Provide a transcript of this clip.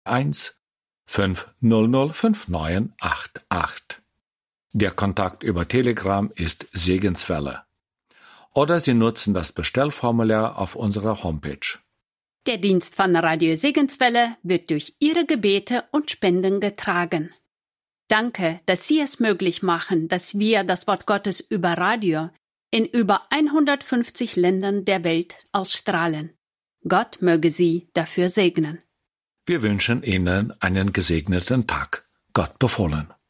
1 500 5988. Der Kontakt über Telegram ist Segenswelle. Oder Sie nutzen das Bestellformular auf unserer Homepage. Der Dienst von Radio Segenswelle wird durch Ihre Gebete und Spenden getragen. Danke, dass Sie es möglich machen, dass wir das Wort Gottes über Radio in über 150 Ländern der Welt ausstrahlen. Gott möge Sie dafür segnen. Wir wünschen Ihnen einen gesegneten Tag. Gott befohlen.